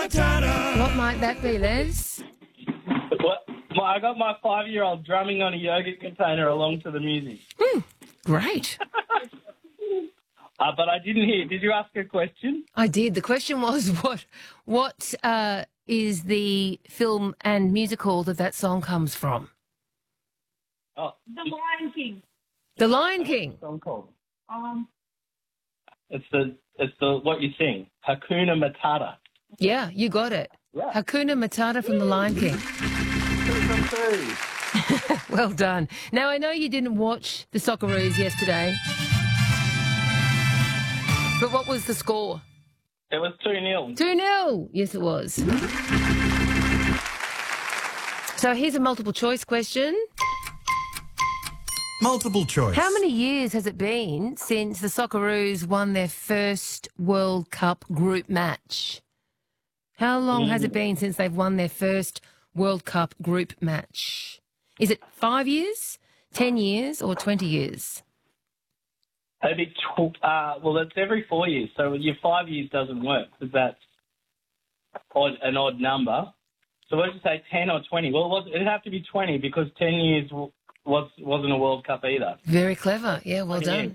Matata. What might that be, Les? What? I got my 5-year-old drumming on a yogurt container along to the music. Great. But I didn't hear. Did you ask a question? I did. The question was what is the film and musical that song comes from? Oh, The Lion King. The Lion King. what's the song called? It's the what you sing. Hakuna Matata. Yeah, you got it. Yeah. Hakuna Matata from The Lion King. Well done. Now, I know you didn't watch the Socceroos yesterday, but what was the score? It was 2-0. 2-0. Yes, it was. So here's a multiple choice question. Multiple choice. How many years has it been since the Socceroos won their first World Cup group match? How long has it been since they've won their first World Cup group match? Is it 5 years, 10 years, or 20 years? Maybe well, that's every 4 years. So your 5 years doesn't work because that's an odd number. So what did you say, 10 or 20? Well, it'd have to be 20 because 10 years wasn't a World Cup either. Very clever. Yeah, well 20 done. years.